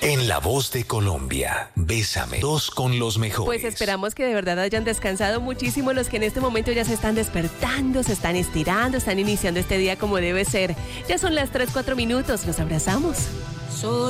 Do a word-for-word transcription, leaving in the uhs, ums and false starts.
En La Voz de Colombia, Bésame, dos con los mejores. Pues esperamos que de verdad hayan descansado muchísimo los que en este momento ya se están despertando, se están estirando, están iniciando este día como debe ser. Ya son las tres, cuatro minutos, nos abrazamos. Solo